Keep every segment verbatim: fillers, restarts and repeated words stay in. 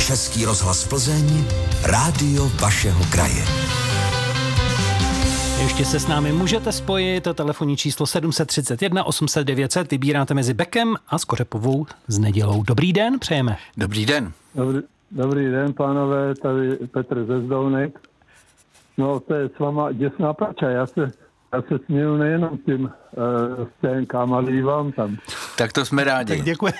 Český rozhlas Plzeň, rádio vašeho kraje. Ještě se s námi můžete spojit, telefonní číslo sedm set třicet jedna osm set devět set, vybíráte mezi Bekem a Skořepovou s Nedělou. Dobrý den, přejeme. Dobrý den. Dobrý, dobrý den, pánové, tady Petr ze Zdolnek. No, to je s váma děsná prača, já se, já se směju nejenom tím uh, scénkám, ale i vám tam. Tak to jsme rádi. Tak děkujeme.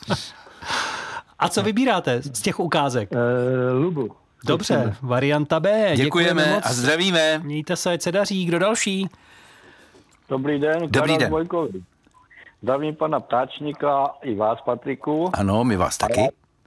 A co vybíráte z těch ukázek? Uh, Lubu. Dobře, varianta B. Děkujeme, Děkujeme moc. A zdravíme. Mějte se, ať se daří. Kdo další? Dobrý den, Dobrý den. Vojkovi. Zdravím pana Ptáčníka i vás, Patriku. Ano, my vás taky.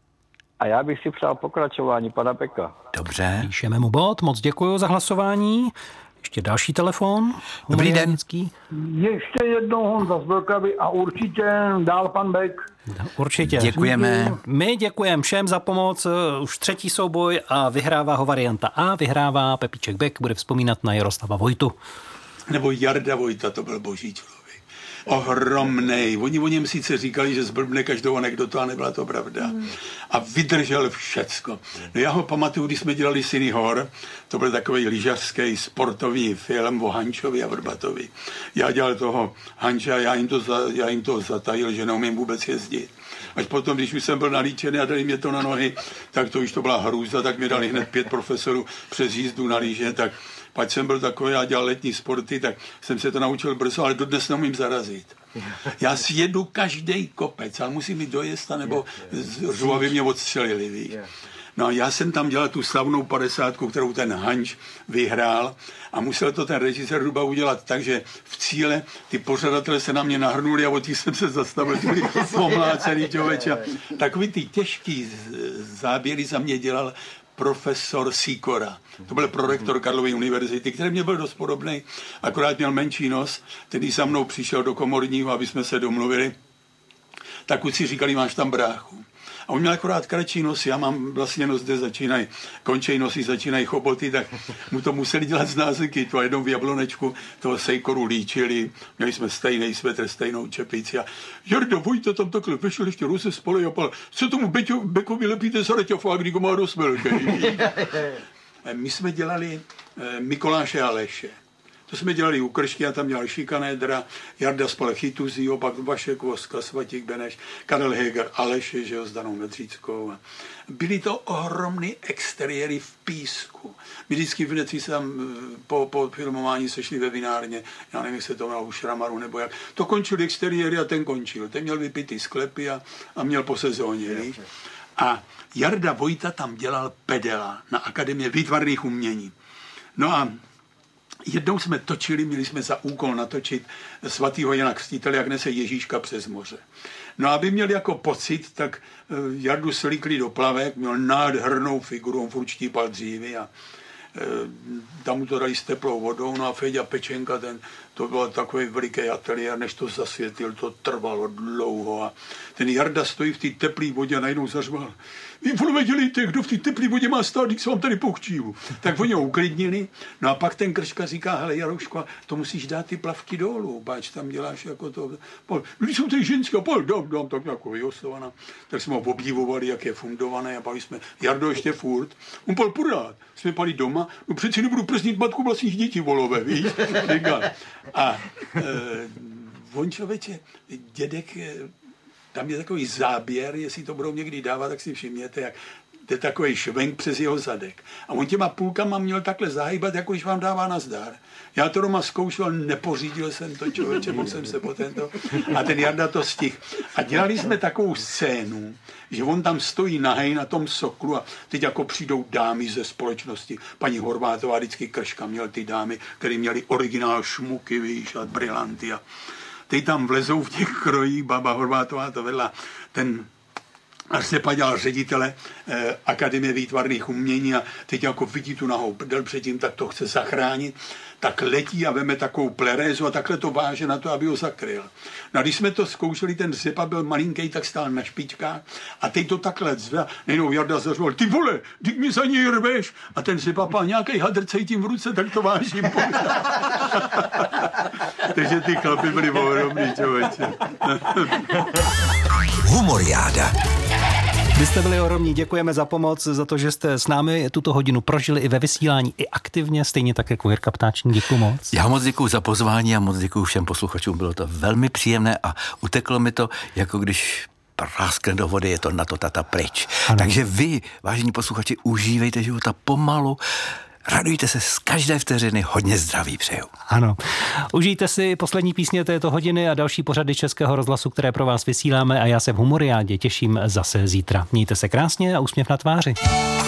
A já bych si přál pokračování pana Beka. Dobře. Píšeme mu bod, moc děkuji za hlasování. Ještě další telefon. Dobrý den. Humoristický. Ještě jednou Honza z Vlkavy a určitě dál pan Bek. Určitě. Děkujeme. My děkujeme všem za pomoc. Už třetí souboj a vyhrává ho varianta A. Vyhrává Pepíček Bek, bude vzpomínat na Jaroslava Vojtu. Nebo Jarda Vojta, to byl boží člověk. Ohromnej. Oni o něm sice říkali, že zblbne každou anekdotu, a nebyla to pravda. A vydržel všecko. No já ho pamatuju, když jsme dělali Syny hor, to byl takový lyžařský sportovní film o Hančovi a Vrbatovi. Já dělal toho Hanča a já jim to, za, já jim to zatajil, že neumím vůbec jezdit. Až potom, když už jsem byl nalíčený a dali mě to na nohy, tak to už to byla hrůza, tak mi dali hned pět profesorů přes jízdu na lyže, tak pak jsem byl takový, já dělal letní sporty, tak jsem se to naučil brzo, ale dodnes neumím zarazit. Já si jedu každý kopec, ale musím jít dojezd, nebo řvu, aby mě odstřelili, víš. No a já jsem tam dělal tu slavnou padesátku, kterou ten Hanč vyhrál a musel to ten režisér Hruba udělat tak, že v cíle ty pořadatelé se na mě nahrnuli a od těch jsem se zastavil, ty byli pomlácený člověče. Takový ty těžký záběry za mě dělal profesor Sikora. To byl prorektor Karlovy univerzity, který mě byl dost podobný, akorát měl menší nos, který za mnou přišel do komorního, aby jsme se domluvili. Tak kluci říkali, máš tam bráchu. A on měl akorát kratší nos, já mám vlastně nos, kde začínají, končej nosy, začínají choboty, tak mu to museli dělat z názeky. To a jednou v Jablonečku toho Sejkoru líčili, měli jsme stejný svetr, stejnou čepici a Jarda Vojta tam takhle vešel ještě ruce spole a pal, co tomu Beťo, Bekovi lepíte za reťafák, když ho má dost velký. My jsme dělali Mikoláše a Leše. To jsme dělali u Kršky a tam dělal Šikanédra, Jarda Spole Chytuzího, pak Vašek Voska, Svatík Beneš, Karel Heger, Aleše, že jo, s Danou Medříckou. Byly to ohromný exteriéry v písku. My vždycky v Netří se tam po, po filmování sešli ve vinárně, já nevím, jak se to mělo u Šramaru nebo jak. To končil exteriéry a ten končil. Ten měl vypitý sklepy a, a měl po sezóně, víš. A Jarda Vojta tam dělal pedela na Akademii výtvarných umění. No a jednou jsme točili, měli jsme za úkol natočit svatýho Jana Křtitele, jak nese Ježíška přes moře. No aby měl jako pocit, tak Jardu slíkli do plavek, měl nádhernou figuru, on furt štípal dřívy a tam mu to dali s teplou vodou, no a Féďa Pečenka, ten, to byl takový veliký ateliér, než to zasvětil, to trvalo dlouho a ten Jarda stojí v té teplé vodě a najednou zařval, vy vole dělejte, kdo v té teplé vodě má stát, když se vám tady pochčívu. Tak oni ho uklidnili, no a pak ten Krška říká, hele Jarouško, to musíš dát ty plavky dolů, báč tam děláš jako to, pol, když jsou tady ženské, pol, dám, dám, tak jako vyhostovaná, tak jsme ho obdivovali, jak je fundované a pak jsme, Jardo ještě furt, on pol pořád, jsme pali doma, no přeci nebudu prznit matku vlastních dětí volové, víš, říkal. A e, on člověče, dědek, tam je takový záběr, jestli to budou někdy dávat, tak si všimněte, jak to je takový švenk přes jeho zadek. A on těma půlkama měl takhle zahýbat, jako když vám dává nazdar. Já to doma zkoušel, nepořídil jsem to, člověče, mohl jsem se po tento. A ten Jarda to stihl. A dělali jsme takovou scénu, že on tam stojí nahej na tom soklu a teď jako přijdou dámy ze společnosti. Paní Horvátová, vždycky Krška měl ty dámy, které měly originál šmuky, víš, a brilanty. A teď tam vlezou v těch krojích, baba Horvátová to vedla, ten Arsepa dělal ředitele eh, Akademie výtvarných umění a teď jako vidí tu nahou prdel předtím, tak to chce zachránit, tak letí a veme takovou plerézu a takhle to váže na to, aby ho zakryl. No a když jsme to zkoušeli, ten Řepa byl malinký, tak stál na špičkách a teď to takhle zve a nejenom Jarda zařval, ty vole, ty mě za něj rveš a ten Řepa pál nějaký hadr cítím v ruce, tak to vážím. Takže ty chlapy byli ohromný, člověče. Humoriáda. Vy jste byli ohromní, děkujeme za pomoc, za to, že jste s námi tuto hodinu prožili i ve vysílání, i aktivně, stejně tak jako Jirka Ptáčník, děkuju moc. Já moc děkuju za pozvání a moc děkuju všem posluchačům, bylo to velmi příjemné a uteklo mi to, jako když práskne do vody, je to na to tata pryč. Ano. Takže vy, vážení posluchači, užívejte života pomalu, radujte se z každé vteřiny, hodně zdraví přeju. Ano. Užijte si poslední písně této hodiny a další pořady Českého rozhlasu, které pro vás vysíláme a já se v Humoriádě těším zase zítra. Mějte se krásně a úsměv na tváři.